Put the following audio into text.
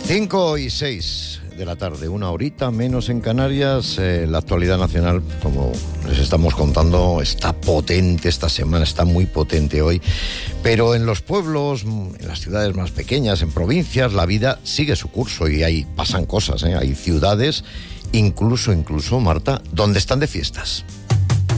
5:06 de la tarde, una horita menos en Canarias. La actualidad nacional, como les estamos contando, está potente esta semana, está muy potente hoy. Pero en los pueblos, en las ciudades más pequeñas, en provincias, la vida sigue su curso y pasan cosas, ¿eh? Hay ciudades, incluso, Marta, donde están de fiestas.